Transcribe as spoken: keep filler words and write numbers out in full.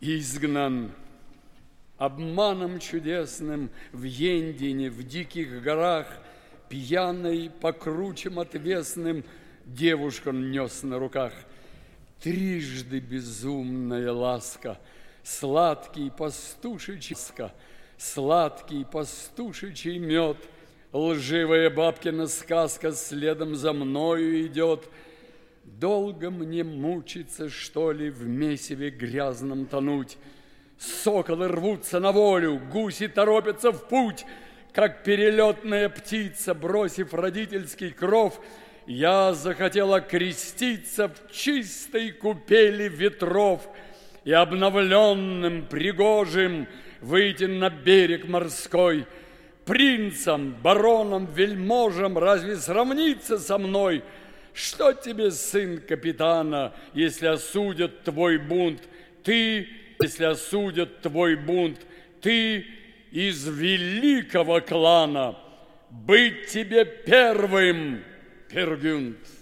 изгнан. Обманом чудесным в Ендине, в диких горах, пьяной по кручам отвесным девушку нес на руках. Трижды безумная ласка, сладкий пастушичий, сладкий пастушичий мед, лживая бабкина сказка следом за мною идет. Долго мне мучиться, что ли, в месиве грязном тонуть? Соколы рвутся на волю, гуси торопятся в путь. Как перелетная птица, бросив родительский кров, я захотела креститься в чистой купели ветров и обновленным, пригожим выйти на берег морской. Принцем, бароном, вельможем разве сравниться со мной? Что тебе, сын капитана, если осудят твой бунт? Ты, если осудят твой бунт, ты из великого клана. Быть тебе первым, Пергюнд.